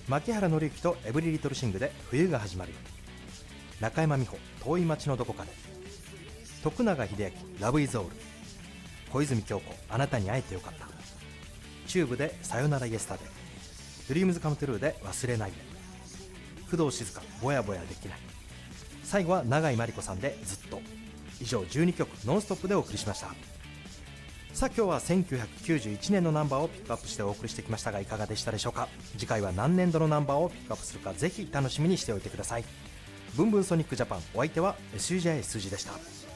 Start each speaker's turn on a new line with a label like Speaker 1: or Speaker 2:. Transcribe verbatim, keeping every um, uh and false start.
Speaker 1: 牧原紀之とエブリリトルシングで冬が始まるよ。中山美穂遠い街のどこかで。徳永英明ラブイズオール。小泉京子あなたに会えてよかった。チューブでさよならイエスタデー。ドリームズカムトゥルーで忘れないで。工藤静香ぼやぼやできない。最後は永井真理子さんでずっと。以上じゅうにきょくノンストップでお送りしました。さあ今日はせんきゅうひゃくきゅうじゅういちねんのナンバーをピックアップしてお送りしてきましたが、いかがでしたでしょうか。次回は何年度のナンバーをピックアップするか、ぜひ楽しみにしておいてください。ブンブンソニックジャパン、お相手は エスユージェー 数字でした。